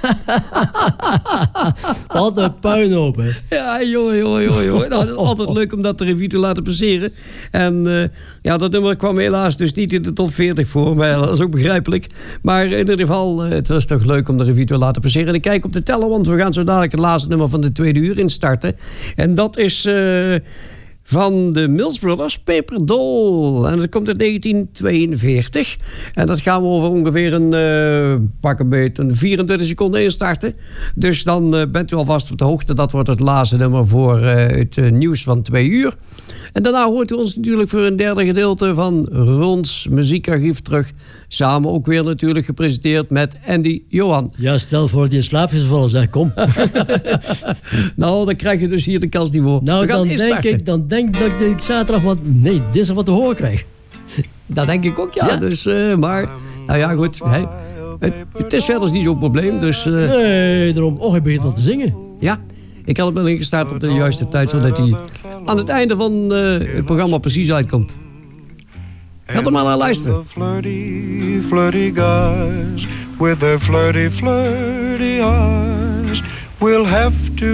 Wat een puinhoop, hè. Ja, jongen. Nou, het is altijd leuk om dat de revue te laten passeren. En dat nummer kwam helaas dus niet in de top 40 voor. Maar dat is ook begrijpelijk. Maar in ieder geval, het was toch leuk om de revue te laten passeren. En ik kijk op de teller, want we gaan zo dadelijk het laatste nummer van de tweede uur instarten. En dat is van de Mills Brothers, Paper Doll. En dat komt uit 1942. En dat gaan we over ongeveer een 24 seconden instarten. Dus dan bent u alvast op de hoogte. Dat wordt het laatste nummer voor het nieuws van 2 uur. En daarna hoort u ons natuurlijk voor een derde gedeelte van Rons muziekarchief terug. Samen ook weer natuurlijk gepresenteerd met Andy Johan. Ja, stel voor die in slaap is gevallen, zeg, kom. Nou, dan krijg je dus hier de kans niet voor. Nou, dan denk ik dat ik zaterdag dinsdag wat te horen krijg. Dat denk ik ook, ja. Dus, maar, nou ja, goed. Het is verder niet zo'n probleem, dus... Nee, daarom. Oh, hij begint al te zingen. Ja, ik had hem wel ingestart op de juiste tijd, zodat hij aan het einde van het programma precies uitkomt. Gaat er maar naar luisteren. Flirty, flirty guys with their flirty, flirty eyes will have to